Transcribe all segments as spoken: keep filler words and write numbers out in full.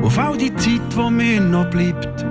auf all die Zeit, die mir noch bleibt.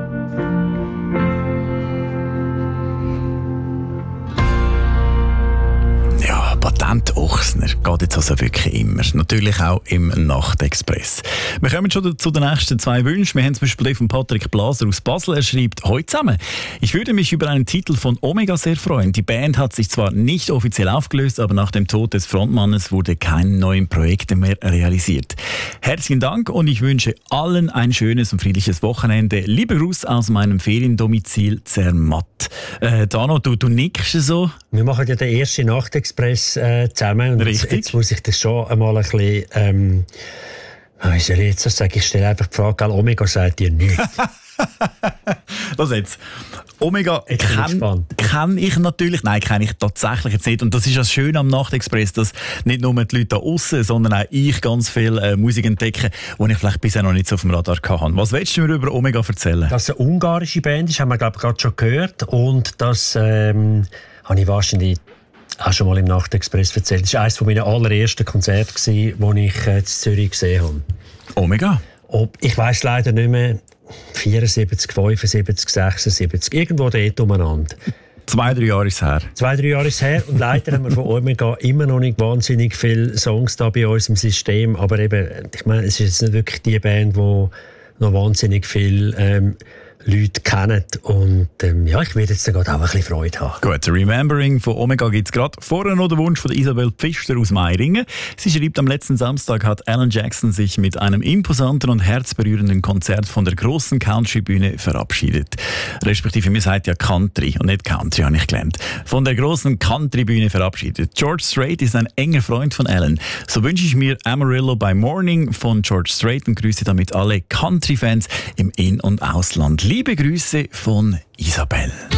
Ja, Patent Ochsner geht jetzt also wirklich immer. Natürlich auch im Nachtexpress. Wir kommen schon zu den nächsten zwei Wünschen. Wir haben zum Beispiel den von Patrick Blaser aus Basel. Er schreibt: «Hoi zusammen. Ich würde mich über einen Titel von Omega sehr freuen. Die Band hat sich zwar nicht offiziell aufgelöst, aber nach dem Tod des Frontmannes wurde keine neuen Projekte mehr realisiert. Herzlichen Dank und ich wünsche allen ein schönes und friedliches Wochenende. Lieber Gruß aus meinem Feriendomizil Zermatt.» Äh, Dano, du, du nickst so. Wir machen ja den ersten Nachtexpress äh, zusammen. Und Richtig. Jetzt, jetzt muss ich das schon einmal ein bisschen... Ähm, wie soll ich jetzt das sagen? Ich stelle einfach die Frage, gell, Omega sagt dir nichts. Was jetzt? Omega kenne kenn ich natürlich, nein, kenne ich tatsächlich jetzt nicht. Und das ist das Schöne am Nachtexpress, dass nicht nur die Leute da aussen, sondern auch ich ganz viel äh, Musik entdecke, die ich vielleicht bisher noch nicht so auf dem Radar hatte. Was willst du mir über Omega erzählen? Dass es eine ungarische Band ist, haben wir glaube ich gerade schon gehört. Und das ähm, habe ich wahrscheinlich auch schon mal im Nachtexpress erzählt. Das war eines meiner allerersten Konzerte, das ich äh, in Zürich gesehen habe. Omega? Ob, ich weiss leider nicht mehr, vierundsiebzig, fünfundsiebzig, sechsundsiebzig, irgendwo dort umeinander. Zwei, drei Jahre ist her. Zwei, drei Jahre ist her. Und leider haben wir von Omega immer noch nicht wahnsinnig viele Songs da bei uns im System. Aber eben, ich meine, es ist jetzt nicht wirklich die Band, die noch wahnsinnig viele ähm, Leute kennen. Und ähm, ja, ich werde jetzt gerade auch ein bisschen Freude haben. Gut, Remembering von Omega gibt es gerade. Vorher noch der Wunsch von Isabel Pfister aus Meiringen. Sie schreibt, am letzten Samstag hat Alan Jackson sich mit einem imposanten und herzberührenden Konzert von der grossen Country-Bühne verabschiedet. Respektive, mir sagt ja Country und nicht Country, habe ich gelernt. Von der grossen Country-Bühne verabschiedet. George Strait ist ein enger Freund von Alan. So wünsche ich mir Amarillo by Morning von George Strait und grüße damit alle Country-Fans im In- und Ausland. Liebe Grüße von Isabel.